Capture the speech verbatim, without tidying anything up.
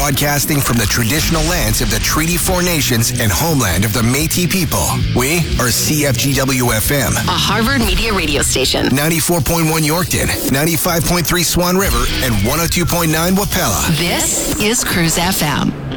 broadcasting from the traditional lands of the Treaty Four Nations and homeland of the Métis people. We are C F G W F M, a Harvard Media radio station. ninety-four point one Yorkton, ninety-five point three Swan River, and one oh two point nine Wapella. This is Cruise F M.